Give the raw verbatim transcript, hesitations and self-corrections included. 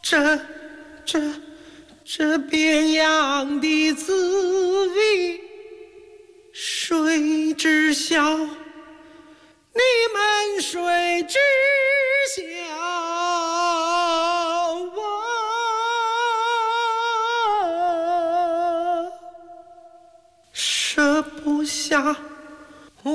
这这这别样的滋味，谁知晓？你们谁知晓啊？舍不下。